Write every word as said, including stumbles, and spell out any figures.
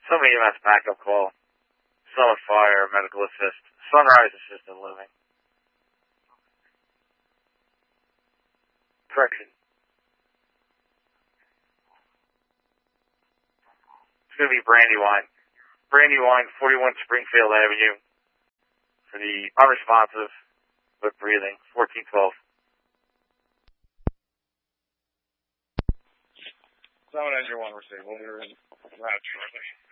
Some E M S backup call. Summit Fire, medical assist. Sunrise assisted living. Correction. It's going to be Brandywine. Brandywine, forty-one Springfield Avenue. For the unresponsive, but breathing, fourteen twelve. Summit Engine one received. We'll be in route shortly.